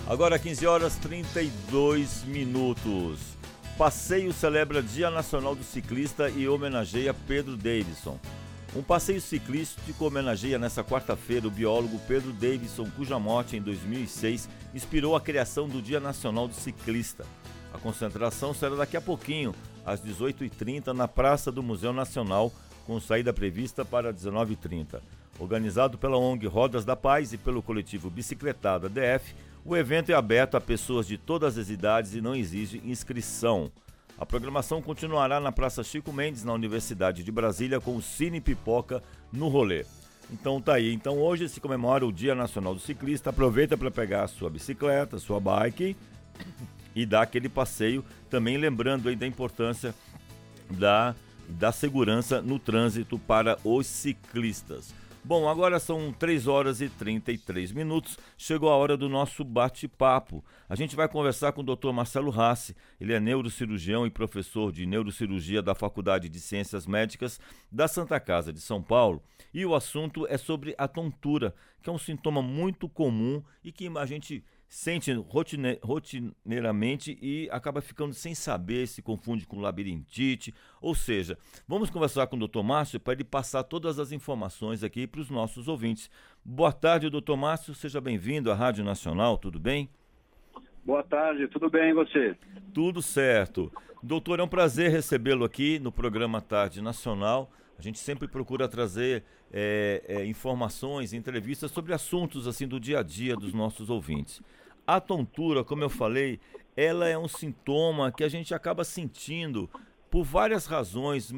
Agora 15 horas 32 minutos. Passeio celebra Dia Nacional do Ciclista e homenageia Pedro Davidson. Um passeio ciclístico homenageia nesta quarta-feira o biólogo Pedro Davidson, cuja morte em 2006 inspirou a criação do Dia Nacional do Ciclista. A concentração será daqui a pouquinho, às 18h30, na Praça do Museu Nacional, com saída prevista para 19h30. Organizado pela ONG Rodas da Paz e pelo coletivo Bicicletada DF, o evento é aberto a pessoas de todas as idades e não exige inscrição. A programação continuará na Praça Chico Mendes, na Universidade de Brasília, com o Cine Pipoca no rolê. Então tá aí. Então hoje se comemora o Dia Nacional do Ciclista. Aproveita para pegar a sua bicicleta, sua bike e dar aquele passeio. Também lembrando aí da importância da segurança no trânsito para os ciclistas. Bom, agora são 3 horas e 33 minutos, chegou a hora do nosso bate-papo. A gente vai conversar com o Dr. Marcelo Rassi, ele é neurocirurgião e professor de neurocirurgia da Faculdade de Ciências Médicas da Santa Casa de São Paulo. E o assunto é sobre a tontura, que é um sintoma muito comum e que a gente sente rotineiramente e acaba ficando sem saber, se confunde com labirintite. Ou seja, vamos conversar com o Dr. Márcio para ele passar todas as informações aqui para os nossos ouvintes. Boa tarde, Dr. Márcio, seja bem-vindo à Rádio Nacional, tudo bem? Boa tarde, tudo bem e você? Tudo certo. Doutor, é um prazer recebê-lo aqui no programa Tarde Nacional. A gente sempre procura trazer informações, entrevistas sobre assuntos assim do dia a dia dos nossos ouvintes. A tontura, como eu falei, ela é um sintoma que a gente acaba sentindo por várias razões,